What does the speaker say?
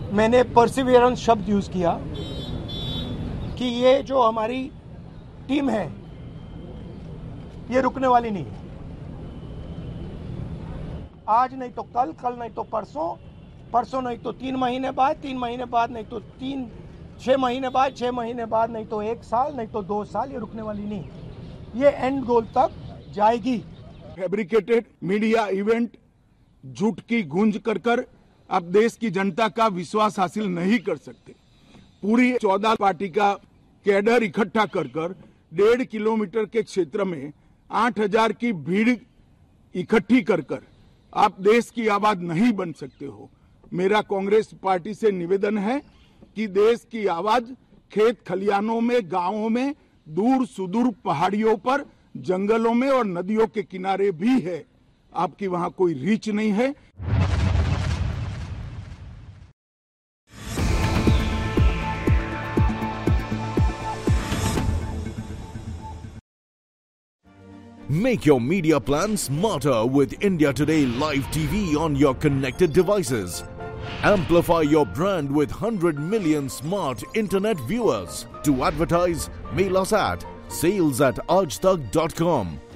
मैंने परसिवियरेंस शब्द यूज किया कि ये जो हमारी टीम है ये रुकने वाली नहीं है। आज नहीं तो कल, कल नहीं तो परसों, परसों नहीं तो 3 महीने बाद, 3 महीने बाद नहीं तो 6 महीने बाद, 6 महीने बाद नहीं तो 1 साल, नहीं तो 2 साल, ये रुकने वाली नहीं है। ये एंड गोल तक जाएगी। फैब्रिकेटेड मीडिया इवेंट झूठ की गूंज कर आप देश की जनता का विश्वास हासिल नहीं कर सकते। पूरी 14 पार्टी का कैडर इकट्ठा कर 1.5 किलोमीटर के क्षेत्र में 8,000 की भीड़ इकट्ठी कर आप देश की आवाज नहीं बन सकते हो। मेरा कांग्रेस पार्टी से निवेदन है कि देश की आवाज खेत खलियानों में, गांवों में, दूर सुदूर पहाड़ियों पर, जंगलों में और नदियों के किनारे भी है। आपकी वहां कोई रीच नहीं है। Make your media plan smarter with India Today Live TV on your connected devices. Amplify your brand with 100 million smart internet viewers. To advertise, mail us at sales@aajtak.com.